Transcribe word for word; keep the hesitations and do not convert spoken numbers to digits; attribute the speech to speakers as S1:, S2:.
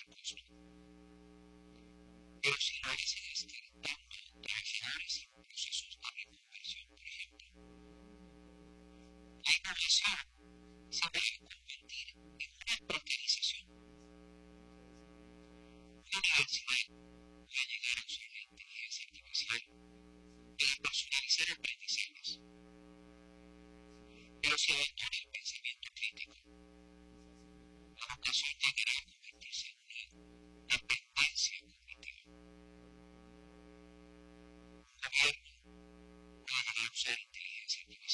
S1: costo. Pero si lo haces intentando trabajar sin procesos de reconversión, por ejemplo, la innovación se debe convertir en una precarización. Una universidad puede llegar a usar la inteligencia artificial para personalizar aprendizajes, pero si abandona el pensamiento crítico, la educación llegará a convertirse en una dependencia cognitiva. Un gobierno no deberá usar inteligencia artificial